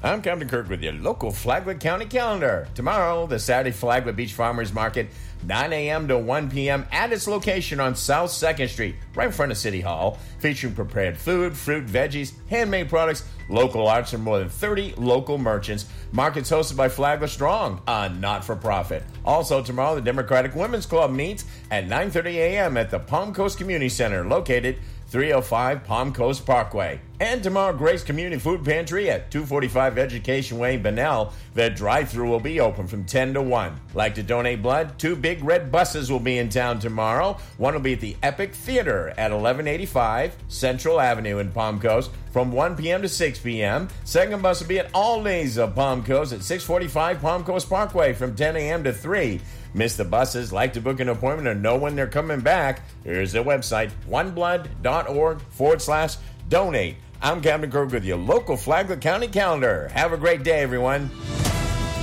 I'm Captain Kirk with your local Flagler County calendar. Tomorrow, the Saturday Flagler Beach Farmers Market, 9 a.m. to 1 p.m. at its location on South 2nd Street, right in front of City Hall, featuring prepared food, fruit, veggies, handmade products, local arts from more than 30 local merchants. Markets hosted by Flagler Strong, a not-for-profit. Also tomorrow, the Democratic Women's Club meets at 9:30 a.m. at the Palm Coast Community Center, located 305 Palm Coast Parkway. And tomorrow, Grace Community Food Pantry at 245 Education Way, Bunnell. Their drive-thru will be open from 10 to 1. Like to donate blood? 2 big red buses will be in town tomorrow. One will be at the Epic Theater at 1185 Central Avenue in Palm Coast from 1 p.m. to 6 p.m. Second bus will be at All Days of Palm Coast at 645 Palm Coast Parkway from 10 a.m. to 3. Miss the buses, like to book an appointment, or know when they're coming back? Here's their website, oneblood.org/donate. I'm Captain Kirk with your local Flagler County calendar. Have a great day, everyone.